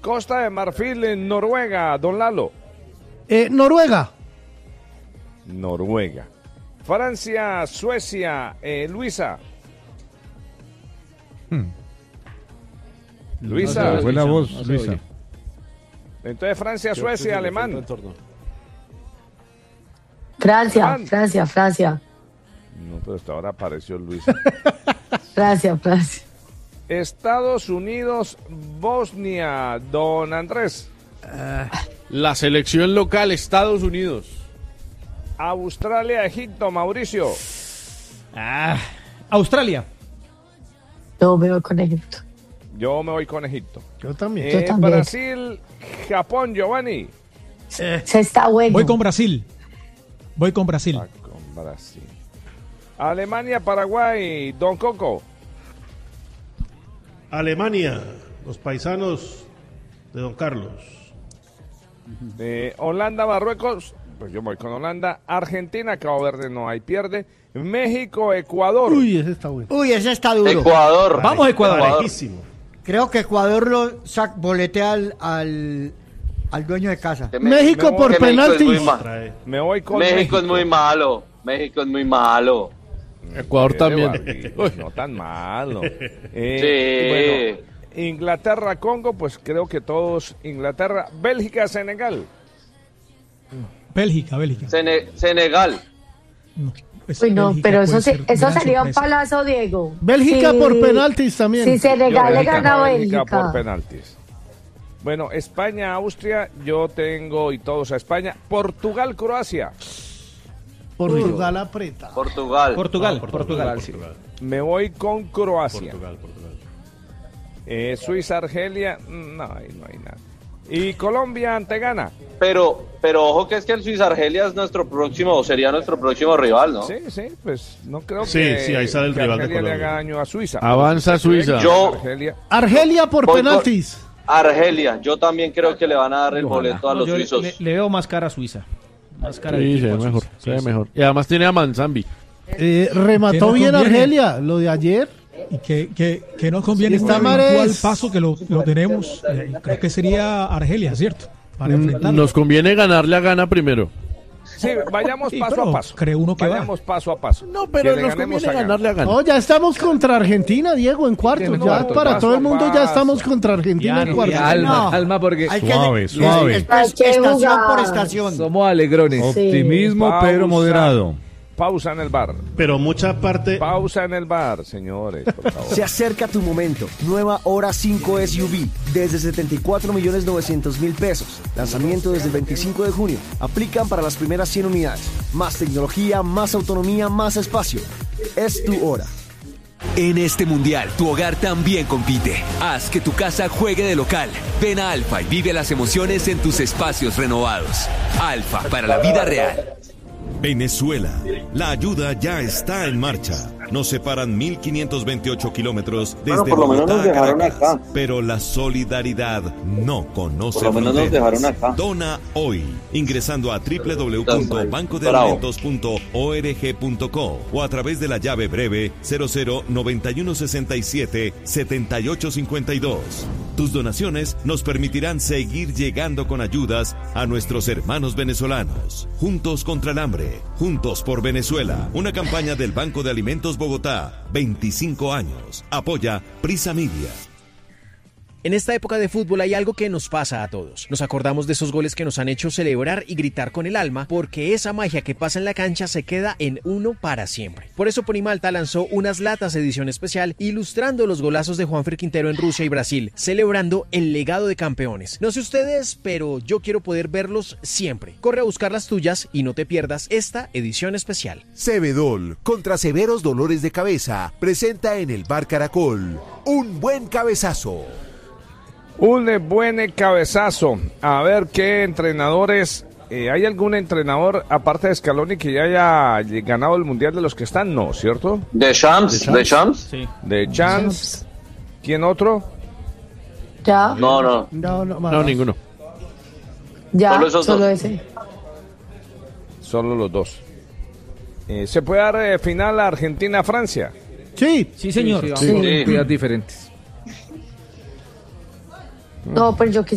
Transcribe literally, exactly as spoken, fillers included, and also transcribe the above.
Costa de Marfil en Noruega, don Lalo. Eh, Noruega. Noruega. Francia, Suecia, eh, Luisa. Hmm. Luisa. No, fue la voz, no Luisa. Entonces Francia, Suecia, alemán. Francia, Alemán. Francia, Francia. No, pero hasta ahora apareció Luisa. Francia, Francia. Estados Unidos, Bosnia, don Andrés. La selección local, Estados Unidos. Australia, Egipto, Mauricio. Ah, Australia. Yo me voy con Egipto. Yo me voy con Egipto. Yo también. Eh, Yo también. Brasil, Japón, Giovanni. Se está bueno. Voy con Brasil. Voy con Brasil. Ah, con Brasil. Alemania, Paraguay, don Coco. Alemania, los paisanos de don Carlos. Eh, Holanda, Marruecos. Pues yo voy con Holanda. Argentina, Cabo Verde no hay pierde. México, Ecuador. Uy, ese está bueno. Uy, ese está duro. Ecuador. Vamos, Ecuador. Parejísimo. Creo que Ecuador lo sac- boletea al, al, al dueño de casa. Que me- México me- por que México es penaltis. muy ma- Trae. Me voy con México, México. es muy malo. México es muy malo. Ecuador Eh, también. Barbie, no tan malo. Eh, Sí. Bueno, Inglaterra, Congo, pues creo que todos. Inglaterra, Bélgica, Senegal. Bélgica, Bélgica. Sene- Senegal. No, pues Uy, no, Bélgica pero puede eso, se- ser eso gran sería un sorpresa. palazo, Diego. Bélgica Sí. por penaltis también. Si Senegal le Bélgica, gana a Bélgica Bélgica. por penaltis. Bueno, España, Austria, yo tengo y todos a España. Portugal, Croacia. Portugal aprieta. Portugal. Portugal, No, Portugal, sí. Portugal, Me voy con Croacia. Portugal, Portugal. Eh, Suiza, Argelia, no, ahí no hay nada. Y Colombia ante Ghana. Pero, pero ojo que es que el Suiza Argelia es nuestro próximo, o sería nuestro próximo rival, ¿no? Sí, sí, pues no creo Sí, que, sí, ahí sale el que rival de Argelia le Colombia. haga daño a Suiza. Avanza Suiza. Yo- Argelia. Argelia por Voy con- penaltis. Argelia, yo también creo que le van a dar el Ojalá. boleto a No, los yo suizos. Le, le veo más cara a Suiza. Más cara de Sí, se equipo ve a mejor, Suiza. se ve Sí, sí. mejor. Y además tiene a Manzambi. Eh, Que remató no bien conviene. Argelia. Lo de ayer. Y que, que, que nos conviene Sí, un está eventual Mares. paso que lo, lo tenemos. eh, creo que sería Argelia, ¿cierto? Para enfrentarlo. Nos conviene ganarle a Ghana primero. Sí, vayamos Sí, paso pero a paso. cree uno que va. Vayamos paso a paso. No, pero Que le nos ganemos conviene a Ghana. ganarle a Ghana. No, ya estamos contra Argentina, Diego, en cuartos. En Ya cuartos, para paso todo el a mundo ya paso. estamos contra Argentina en Ya, cuartos. calma, No. calma, porque Hay que- Suave, es- suave. es- es- Hay que estación jugar. por estación. somos alegrones. Optimismo, Pausa. pero moderado. Pausa en el bar. Pero mucha parte. Pausa en el bar, señores, por favor. Se acerca tu momento. Nueva Hora cinco S U V desde setenta y cuatro millones novecientos mil pesos. Lanzamiento desde el veinticinco de junio. Aplican para las primeras cien unidades. Más tecnología, más autonomía, más espacio. Es tu hora. En este mundial, tu hogar también compite. Haz que tu casa juegue de local. Ven a Alfa y vive las emociones en tus espacios renovados. Alfa, para la vida real. Venezuela. La ayuda ya está en marcha. Nos separan mil quinientos veintiocho kilómetros desde Bueno, por lo menos Bogotá nos a dejaron Caracas. acá. Pero la solidaridad no conoce Por lo menos nos fronteras. dejaron acá. Dona hoy, ingresando a doble u doble u doble u punto banco de alimentos punto org punto co o a través de la llave breve cero cero noventa y uno sesenta y siete setenta y ocho cincuenta y dos. Tus donaciones nos permitirán seguir llegando con ayudas a nuestros hermanos venezolanos. Juntos contra el hambre, juntos por Venezuela. Una campaña del Banco de Alimentos Bogotá. veinticinco años. Apoya Prisa Media. En esta época de fútbol hay algo que nos pasa a todos. Nos acordamos de esos goles que nos han hecho celebrar y gritar con el alma, porque esa magia que pasa en la cancha se queda en uno para siempre. Por eso Ponimalta lanzó unas latas edición especial ilustrando los golazos de Juanfer Quintero en Rusia y Brasil, celebrando el legado de campeones. No sé ustedes, pero yo quiero poder verlos siempre. Corre a buscar las tuyas y no te pierdas esta edición especial. Cebedol, contra severos dolores de cabeza, presenta en el Bar Caracol un buen cabezazo. Un buen cabezazo. A ver qué entrenadores. Eh, ¿Hay algún entrenador, aparte de Scaloni, que ya haya ganado el mundial de los que están? No, ¿cierto? ¿De Champs? ¿De Champs? Sí. De Champs. ¿Quién otro? Ya. No, no. No, no, No, ninguno. Ya, Solo esos solo dos. ese. Solo los dos. Eh, ¿Se puede dar eh, final a Argentina-Francia? Sí. Sí, señor. Sí, Sí. vamos con identidades diferentes. No, pero yo